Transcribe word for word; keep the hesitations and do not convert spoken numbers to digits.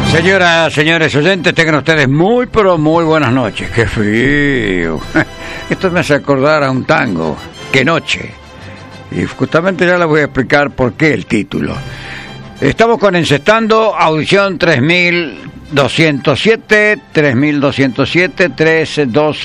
Señoras, señores oyentes, tengan ustedes muy, pero muy buenas noches. ¡Qué frío! Esto me hace acordar a un tango. ¡Qué noche! Y justamente ya les voy a explicar por qué el título. Estamos con Encestando, audición tres mil doscientos siete, tres mil doscientos siete, tres doce.